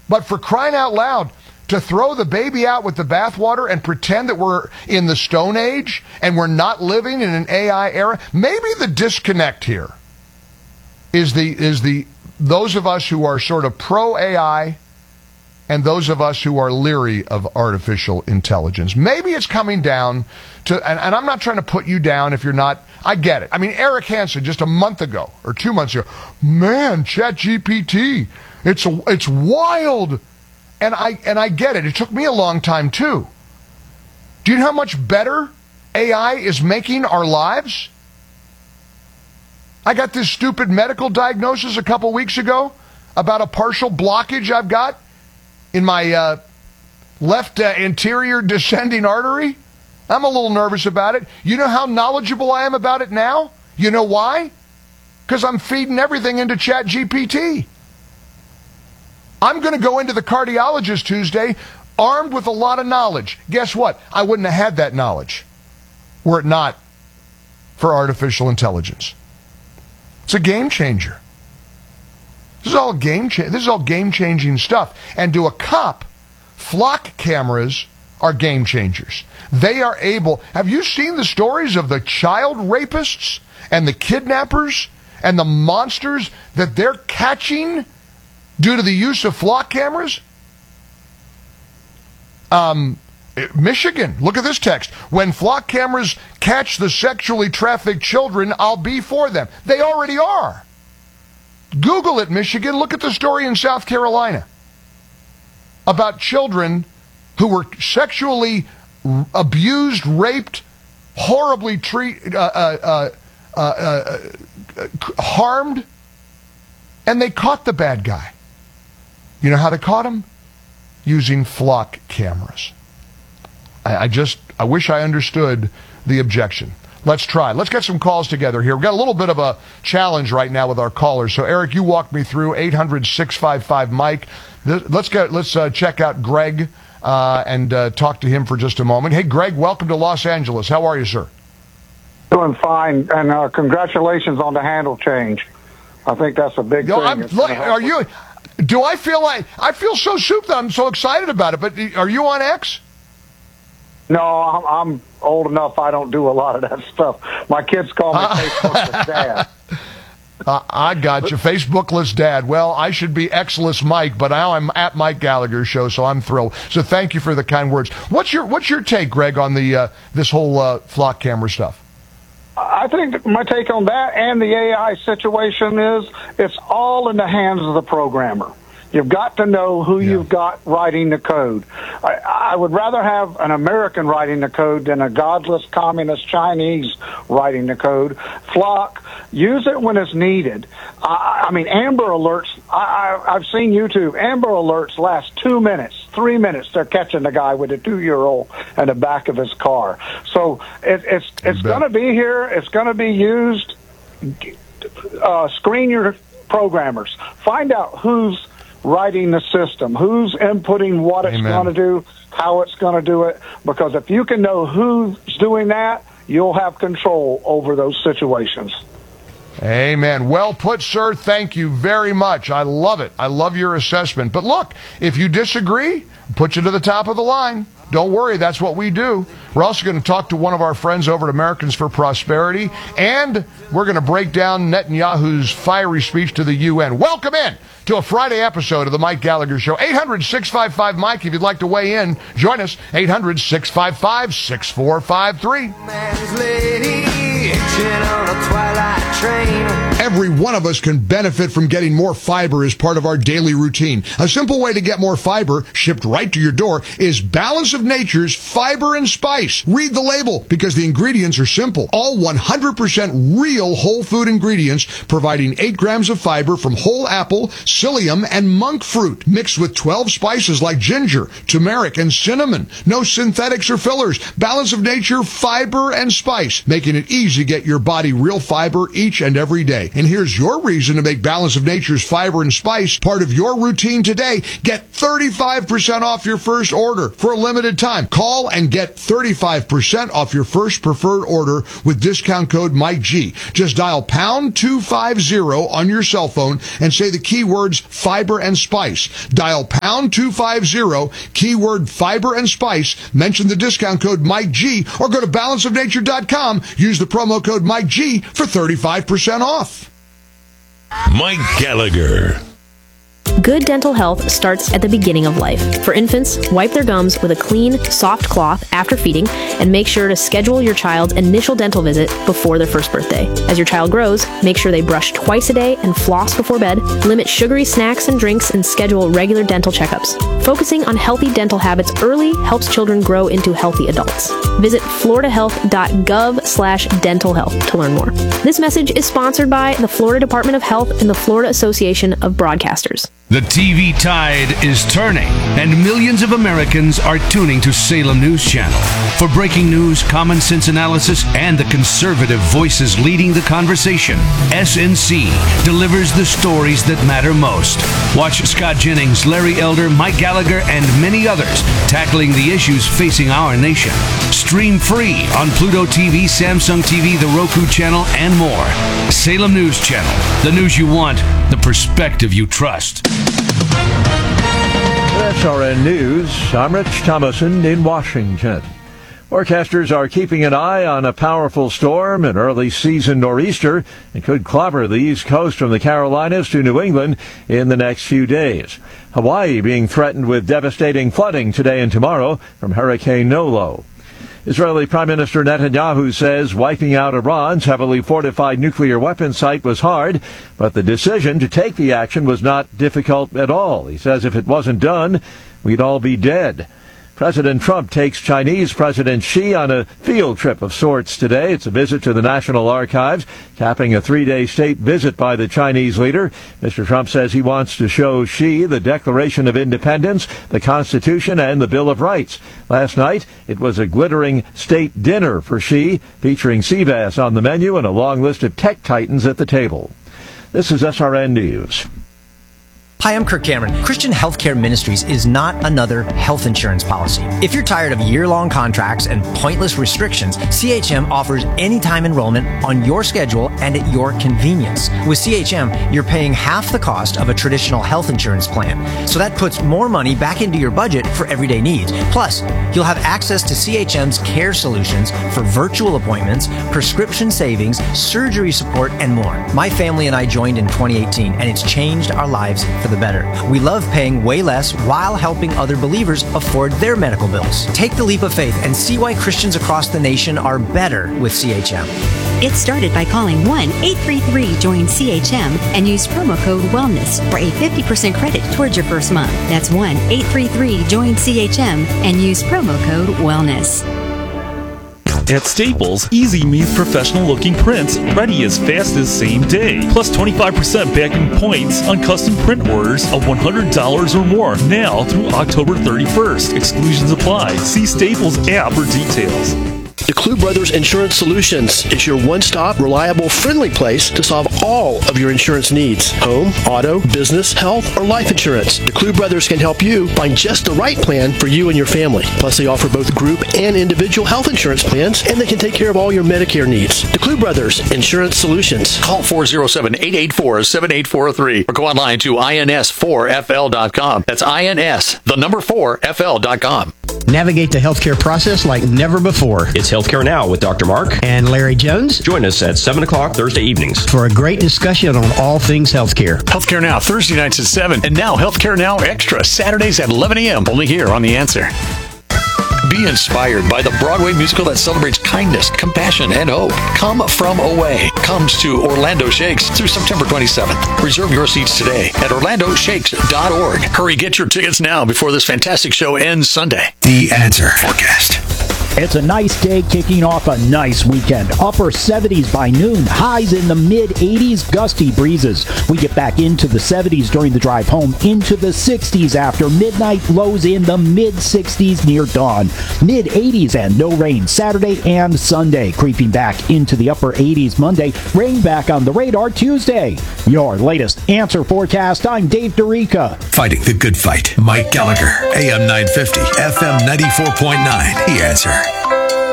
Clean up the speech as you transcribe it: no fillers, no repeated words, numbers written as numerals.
But for crying out loud, to throw the baby out with the bathwater and pretend that we're in the Stone Age and we're not living in an AI era, maybe the disconnect here is those of us who are sort of pro-AI and those of us who are leery of artificial intelligence. Maybe it's coming down to, and I'm not trying to put you down if you're not, I get it. I mean, Eric Hansen just a month ago or 2 months ago, man, ChatGPT, it's wild. And I get it. It took me a long time too. Do you know how much better AI is making our lives? I got this stupid medical diagnosis a couple weeks ago about a partial blockage I've got in my left anterior descending artery. I'm a little nervous about it. You know how knowledgeable I am about it now? You know why? Because I'm feeding everything into ChatGPT. I'm going to go into the cardiologist Tuesday armed with a lot of knowledge. Guess what? I wouldn't have had that knowledge were it not for artificial intelligence. It's a game changer. This is all game-changing stuff. And to a cop, flock cameras are game changers. They are able... Have you seen the stories of the child rapists and the kidnappers and the monsters that they're catching due to the use of flock cameras? Michigan, look at this text. When flock cameras catch the sexually trafficked children, I'll be for them. They already are. Google it, Michigan. Look at the story in South Carolina about children who were sexually abused, raped, horribly harmed, and they caught the bad guy. You know how they caught him? Using flock cameras. I wish I understood the objection. Let's try. Let's get some calls together here. We've got a little bit of a challenge right now with our callers. So, Eric, you walk me through 800-655-MIKE. Let's check out Greg and talk to him for just a moment. Hey, Greg, welcome to Los Angeles. How are you, sir? Doing fine, and congratulations on the handle change. I think that's a big thing. Do I feel so souped that I'm so excited about it, but are you on X? No, I'm old enough. I don't do a lot of that stuff. My kids call me Facebookless Dad. I got you. Facebookless Dad. Well, I should be X-less Mike, but now I'm at Mike Gallagher Show, so I'm thrilled. So thank you for the kind words. What's your take, Greg, on the this whole flock camera stuff? I think my take on that and the AI situation is it's all in the hands of the programmer. You've got to know who you've got writing the code. I would rather have an American writing the code than a godless communist Chinese writing the code. Flock, use it when it's needed. I mean, Amber Alerts, I've seen YouTube. Amber Alerts last 2 minutes, 3 minutes. They're catching the guy with a 2-year-old in the back of his car. So it's going to be here. It's going to be used. Screen your programmers. Find out who's writing the system, who's inputting what it's going to do, how it's going to do it, because if you can know who's doing that, you'll have control over those situations. Amen. Well put, sir. Thank you very much. I love it. I love your assessment. But look, if you disagree, put you to the top of the line. Don't worry, that's what we do. We're also going to talk to one of our friends over at Americans for Prosperity, and we're going to break down Netanyahu's fiery speech to the UN. Welcome in to a Friday episode of the Mike Gallagher Show. 800-655-MIKE if you'd like to weigh in. Join us, 800-655-6453. Every one of us can benefit from getting more fiber as part of our daily routine. A simple way to get more fiber shipped right to your door is Balance of Nature's Fiber and Spice. Read the label because the ingredients are simple. All 100% real whole food ingredients providing 8 grams of fiber from whole apple, psyllium, and monk fruit, mixed with 12 spices like ginger, turmeric, and cinnamon. No synthetics or fillers. Balance of Nature Fiber and Spice, making it easy to get your body real fiber each and every day. And here's your reason to make Balance of Nature's fiber and spice part of your routine today. Get 35% off your first order for a limited time. Call and get 35% off your first preferred order with discount code MikeG. Just dial pound 250 on your cell phone and say the keywords fiber and spice. Dial pound 250, keyword fiber and spice, mention the discount code MikeG, or go to balanceofnature.com. Use the promo code MikeG for 35% off. Mike Gallagher. Good dental health starts at the beginning of life. For infants, wipe their gums with a clean, soft cloth after feeding, and make sure to schedule your child's initial dental visit before their first birthday. As your child grows, make sure they brush twice a day and floss before bed, limit sugary snacks and drinks, and schedule regular dental checkups. Focusing on healthy dental habits early helps children grow into healthy adults. Visit floridahealth.gov/dental health to learn more. This message is sponsored by the Florida Department of Health and the Florida Association of Broadcasters. The TV tide is turning, and millions of Americans are tuning to Salem News Channel. For breaking news, common sense analysis, and the conservative voices leading the conversation, SNC delivers the stories that matter most. Watch Scott Jennings, Larry Elder, Mike Gallagher, and many others tackling the issues facing our nation. Stream free on Pluto TV, Samsung TV, the Roku channel, and more. Salem News Channel, the news you want, the perspective you trust. SRN News, I'm Rich Thomason in Washington. Forecasters are keeping an eye on a powerful storm, an early season nor'easter. It could clobber the East Coast from the Carolinas to New England in the next few days. Hawaii being threatened with devastating flooding today and tomorrow from Hurricane Nolo. Israeli Prime Minister Netanyahu says wiping out Iran's heavily fortified nuclear weapon site was hard, but the decision to take the action was not difficult at all. He says if it wasn't done, we'd all be dead. President Trump takes Chinese President Xi on a field trip of sorts today. It's a visit to the National Archives, capping a 3-day state visit by the Chinese leader. Mr. Trump says he wants to show Xi the Declaration of Independence, the Constitution, and the Bill of Rights. Last night, it was a glittering state dinner for Xi, featuring sea bass on the menu and a long list of tech titans at the table. This is SRN News. Hi, I'm Kirk Cameron. Christian Healthcare Ministries is not another health insurance policy. If you're tired of year-long contracts and pointless restrictions, CHM offers anytime enrollment on your schedule and at your convenience. With CHM, you're paying half the cost of a traditional health insurance plan. So that puts more money back into your budget for everyday needs. Plus, you'll have access to CHM's care solutions for virtual appointments, prescription savings, surgery support, and more. My family and I joined in 2018, and it's changed our lives for the better. We love paying way less while helping other believers afford their medical bills. Take the leap of faith and see why Christians across the nation are better with CHM. It started by calling 1-833-JOIN-CHM and use promo code WELLNESS for a 50% credit towards your first month. That's 1-833-JOIN-CHM and use promo code WELLNESS. At Staples, Easy means professional-looking prints ready as fast as same day. Plus 25% backing points on custom print orders of $100 or more now through October 31st. Exclusions apply. See Staples app for details. DeClue Brothers Insurance Solutions is your one-stop, reliable, friendly place to solve all of your insurance needs. Home, auto, business, health, or life insurance. DeClue Brothers can help you find just the right plan for you and your family. Plus, they offer both group and individual health insurance plans, and they can take care of all your Medicare needs. DeClue Brothers Insurance Solutions. Call 407-884-7843 or go online to ins4fl.com. That's ins4fl.com. Navigate the healthcare process like never before. It's Healthcare Now with Dr. Mark and Larry Jones. Join us at 7 o'clock Thursday evenings for a great discussion on all things healthcare. Healthcare Now, Thursday nights at 7. And now Healthcare Now Extra, Saturdays at 11 a.m. Only here on The Answer. Be inspired by the Broadway musical that celebrates kindness, compassion, and hope. Come From Away comes to Orlando Shakes through September 27th. Reserve your seats today at orlandoshakes.org. Hurry, get your tickets now before this fantastic show ends Sunday. The Answer Forecast. It's a nice day kicking off a nice weekend. Upper 70s by noon, highs in the mid-80s, gusty breezes. We get back into the 70s during the drive home, into the 60s after midnight, lows in the mid-60s near dawn. Mid-80s and no rain Saturday and Sunday. Creeping back into the upper 80s Monday, rain back on the radar Tuesday. Your latest Answer forecast, I'm Dave DeRica. Fighting the good fight. Mike Gallagher, AM 950, FM 94.9. The Answer.